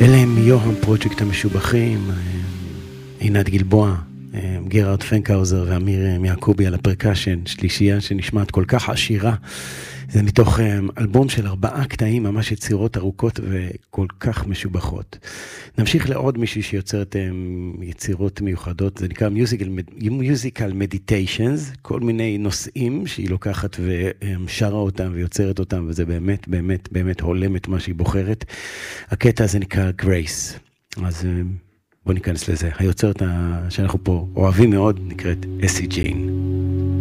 אלה הם יוהם פרויקט המשובחים, עינת גלבוע, גרארד פנקהאוזר ואמיר יעקובי על הפרקשן, שלישייה שנשמעת כל כך עשירה. זה מתוך אלבום של 4 קטעים, ממש יצירות ארוכות וכל כך משובחות. נמשיך לעוד מישהי שיוצרת יצירות מיוחדות, זה נקרא Musical Meditations, כל מיני נושאים שהיא לוקחת ושרה אותם ויוצרת אותם, וזה באמת באמת באמת הולם את מה שהיא בוחרת. הקטע הזה נקרא Grace, אז בוא ניכנס לזה. היוצרת שאנחנו פה אוהבים מאוד נקראת אסי ג'יין.